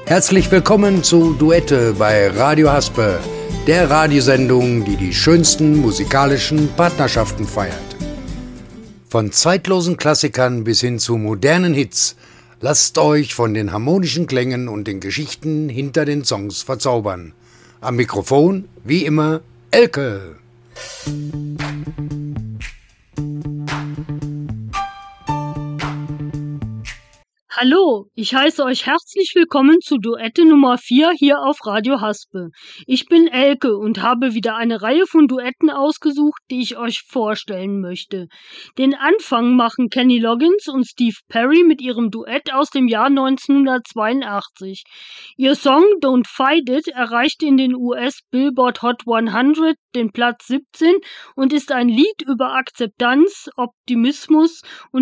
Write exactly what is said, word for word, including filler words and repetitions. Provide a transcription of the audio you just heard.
Herzlich willkommen zu Duette bei Radio Haspe, der Radiosendung, die die schönsten musikalischen Partnerschaften feiert. Von zeitlosen Klassikern bis hin zu modernen Hits, lasst euch von den harmonischen Klängen und den Geschichten hinter den Songs verzaubern. Am Mikrofon, wie immer, Elke. Hallo, ich heiße euch herzlich willkommen zu Duette Nummer vier hier auf Radio Haspe. Ich bin Elke und habe wieder eine Reihe von Duetten ausgesucht, die ich euch vorstellen möchte. Den Anfang machen Kenny Loggins und Steve Perry mit ihrem Duett aus dem Jahr neunzehnhundertzweiundachtzig. Ihr Song Don't Fight It erreichte in den U S Billboard Hot hundert den Platz siebzehn und ist ein Lied über Akzeptanz, Optimismus und